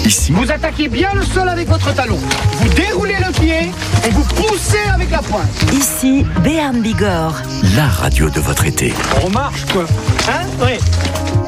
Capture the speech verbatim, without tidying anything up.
Ici, vous attaquez bien le sol avec votre talon. Vous déroulez le pied et vous poussez avec la pointe. Ici, Béarn Bigorre. la radio de votre été. On marche, quoi. Hein? Oui.